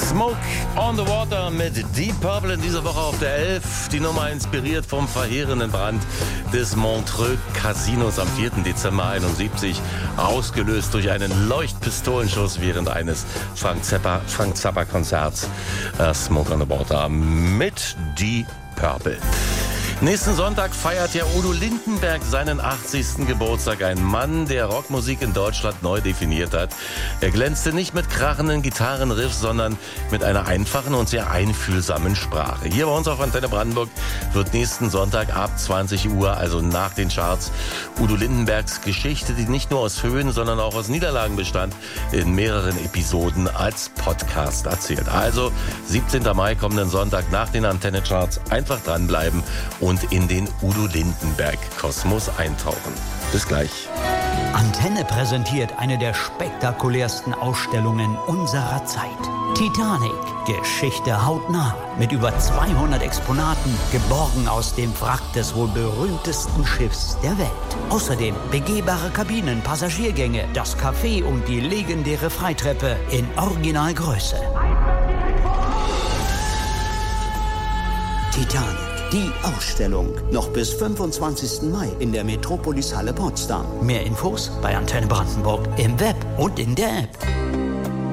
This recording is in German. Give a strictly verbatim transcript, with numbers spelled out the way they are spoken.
Smoke on the Water mit Deep Purple in dieser Woche auf der elf. Die Nummer inspiriert vom verheerenden Brand des Montreux Casinos am vierten Dezember einundsiebzig, ausgelöst durch einen Leuchtpistolenschuss während eines Frank Zappa, Frank Zappa Konzerts. Uh, Smoke on the Water mit Deep Purple. Nächsten Sonntag feiert ja Udo Lindenberg seinen achtzigsten Geburtstag. Ein Mann, der Rockmusik in Deutschland neu definiert hat. Er glänzte nicht mit krachenden Gitarrenriffs, sondern mit einer einfachen und sehr einfühlsamen Sprache. Hier bei uns auf Antenne Brandenburg wird nächsten Sonntag ab zwanzig Uhr, also nach den Charts, Udo Lindenbergs Geschichte, die nicht nur aus Höhen, sondern auch aus Niederlagen bestand, in mehreren Episoden als Podcast erzählt. Also siebzehnten Mai, kommenden Sonntag nach den Antenne Charts, einfach dranbleiben und und in den Udo Lindenberg-Kosmos eintauchen. Bis gleich. Antenne präsentiert eine der spektakulärsten Ausstellungen unserer Zeit. Titanic, Geschichte hautnah. Mit über zweihundert Exponaten, geborgen aus dem Wrack des wohl berühmtesten Schiffs der Welt. Außerdem begehbare Kabinen, Passagiergänge, das Café und die legendäre Freitreppe in Originalgröße. Titanic. Die Ausstellung. Noch bis fünfundzwanzigsten Mai in der Metropolis Halle Potsdam. Mehr Infos bei Antenne Brandenburg im Web und in der App.